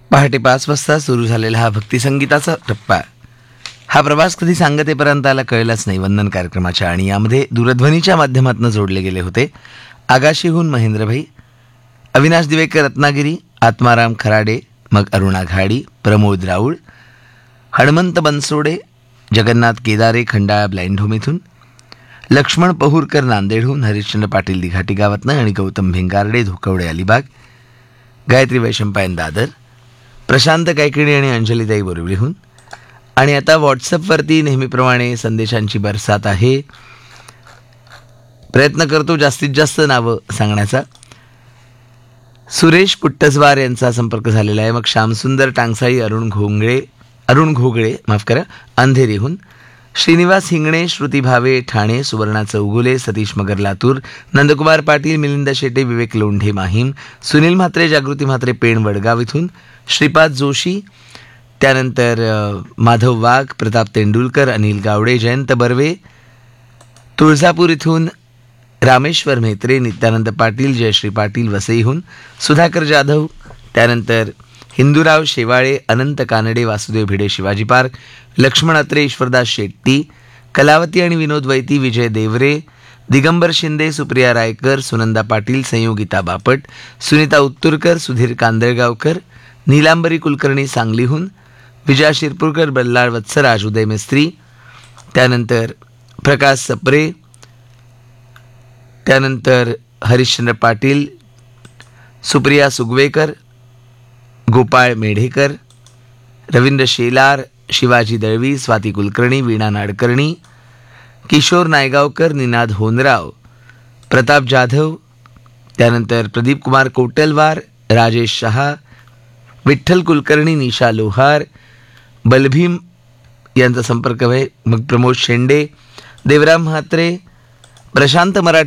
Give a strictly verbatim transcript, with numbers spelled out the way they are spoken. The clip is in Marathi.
पहाटे पाच वाजता सुरू झालेला हा भक्तिसंगीताचा टप्पा, हा प्रवास कधी सांगतेपर्यंत आला कळलाच नाही वंदन कार्यक्रमाच्या. आणि यामध्ये दूरध्वनीच्या माध्यमातून जोडले गेले होते आगाशीहून महेंद्रभाई, अविनाश दिवेकर रत्नागिरी, आत्माराम खराडे, मग अरुणा घाडी, प्रमोद राऊळ, हनुमंत बनसोडे, जगन्नाथ केदारे खंडाळा ब्लाइंड होम इथून, लक्ष्मण पहुरकर नांदेडहून, हरिश्चंद्र पाटील दिघाटी गावातनं आणि गौतम भिंगारडे धुकवडे अलिबाग, गायत्री वैशंपायन दादर, प्रशांत कायकिणी आणि अंजलीताई बोरिवलीहून. आणि आता व्हॉट्सअपवरती नेहमीप्रमाणे संदेशांची बरसात आहे. प्रयत्न करतो जास्तीत जास्त नावं सांगण्याचा. सुरेश पुट्टसवार यांचा संपर्क झालेला आहे. मग श्यामसुंदर टांगसाळी, अरुण घोंगळे अरुण घोगळे माफ करा अंधेरीहून, श्रीनिवास हिंगणे, श्रुती भावे ठाणे, सुवर्णा चौगुले, सतीश मगर लातूर, नंदकुमार पाटील, मिलिंद शेटे, विवेक लोंढे माहीम, सुनील म्हात्रे, जागृती म्हात्रे पेण वडगाव इथून, श्रीपाद जोशी, त्यानंतर माधव वाघ, प्रताप तेंडुलकर, अनिल गावडे, जयंत बर्वे, तुळजापूर इथून, रामेश्वर म्हेत्रे, नित्यानंद पाटील, जयश्री पाटील वसईहून, सुधाकर जाधव, त्यानंतर हिंदूराव शेवाळे, अनंत कानडे, वासुदेव भिडे शिवाजी पार्क, लक्ष्मण अत्रे, ईश्वरदास शेट्टी, कलावती आणि विनोद वैती, विजय देवरे, दिगंबर शिंदे, सुप्रिया रायकर, सुनंदा पाटील, संयोगिता बापट, सुनीता उत्तुरकर, सुधीर कांदळगावकर, नीलांबरी कुलकर्णी सांगलीहून, विजया शिरपूरकर, बल्लाळ वत्सराज, उदय मिस्त्री, त्यानंतर प्रकाश सप्रे, त्यानंतर हरिश्चंद्र पाटील, सुप्रिया सुगवेकर, गोपाळ मेढेकर, रवींद्र शेलार, शिवाजी दळवी, स्वाती कुलकर्णी, वीणा नाडकर्णी, किशोर नायगावकर, निनाद होनराव, प्रताप जाधव, त्यानंतर प्रदीप कुमार कोटलवार, राजेश शहा, विठ्ठल कुलकर्णी, निशा लोहार, बलभीम यांचा संपर्क आहे. मग प्रमोद शेंडे, देवराम म्हात्रे, प्रशांत मराठे